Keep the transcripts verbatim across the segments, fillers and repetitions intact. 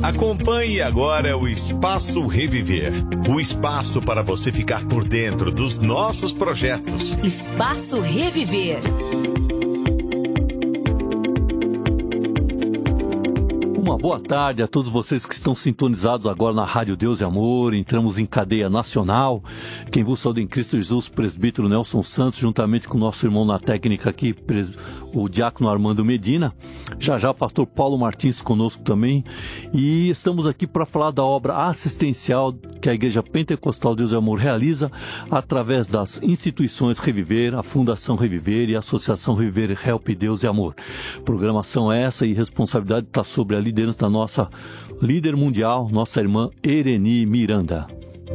Acompanhe agora o Espaço Reviver, o espaço para você ficar por dentro dos nossos projetos. Espaço Reviver. Uma boa tarde a todos vocês que estão sintonizados agora na Rádio Deus e Amor. Entramos em cadeia nacional. Quem vos saúda em Cristo Jesus, presbítero Nelson Santos, juntamente com o nosso irmão na técnica aqui, o diácono Armando Medina. Já já, pastor Paulo Martins conosco também. E estamos aqui para falar da obra assistencial que a Igreja Pentecostal Deus e Amor realiza através das instituições Reviver, a Fundação Reviver e a Associação Reviver Help Deus e Amor. Programação essa e responsabilidade está sobre a liderança da nossa líder mundial, nossa irmã Ereni Miranda.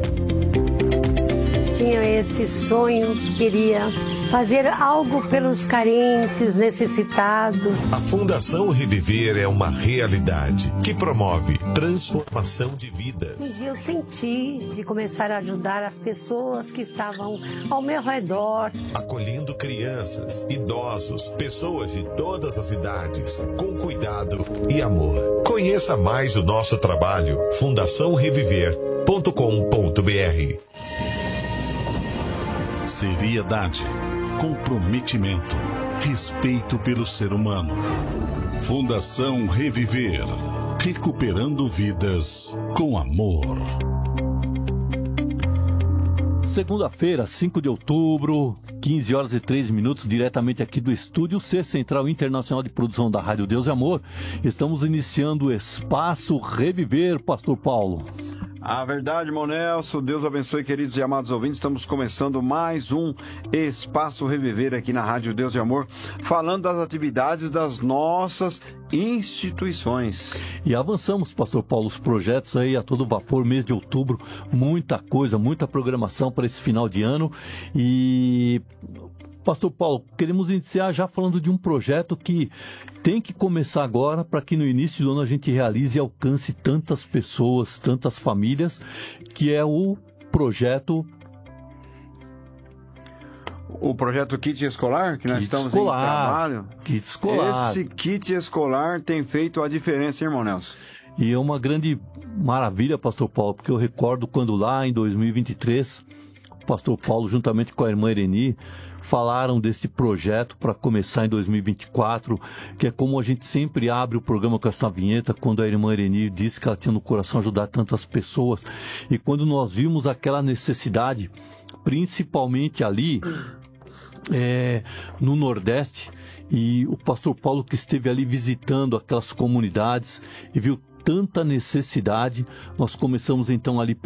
Tinha esse sonho, queria fazer algo pelos carentes, necessitados. A Fundação Reviver é uma realidade que promove transformação de vidas. Um dia eu senti de começar a ajudar as pessoas que estavam ao meu redor. Acolhendo crianças, idosos, pessoas de todas as idades, com cuidado e amor. Conheça mais o nosso trabalho, fundação reviver ponto com ponto b r. Seriedade, comprometimento, respeito pelo ser humano. Fundação Reviver, recuperando vidas com amor. Segunda-feira, cinco de outubro, quinze horas e três minutos, diretamente aqui do estúdio C Central Internacional de Produção da Rádio Deus e Amor. Estamos iniciando o Espaço Reviver, pastor Paulo. A verdade, irmão Nelson. Deus abençoe, queridos e amados ouvintes. Estamos começando mais um Espaço Reviver aqui na Rádio Deus e Amor, falando das atividades das nossas instituições. E avançamos, pastor Paulo, os projetos aí a todo vapor, mês de outubro, muita coisa, muita programação para esse final de ano. E... pastor Paulo, queremos iniciar já falando de um projeto que tem que começar agora para que no início do ano a gente realize e alcance tantas pessoas, tantas famílias, que é o projeto... O projeto Kit Escolar, que nós Kit estamos escolar, em trabalho. Kit Escolar. Esse Kit Escolar tem feito a diferença, irmão Nelson. E é uma grande maravilha, pastor Paulo, porque eu recordo quando lá em dois mil e vinte e três... o pastor Paulo, juntamente com a irmã Ereni, falaram desse projeto para começar em dois mil e vinte e quatro, que é como a gente sempre abre o programa com essa vinheta, quando a irmã Ereni disse que ela tinha no coração ajudar tantas pessoas. E quando nós vimos aquela necessidade, principalmente ali é, no Nordeste, e o pastor Paulo que esteve ali visitando aquelas comunidades e viu tanta necessidade, nós começamos então ali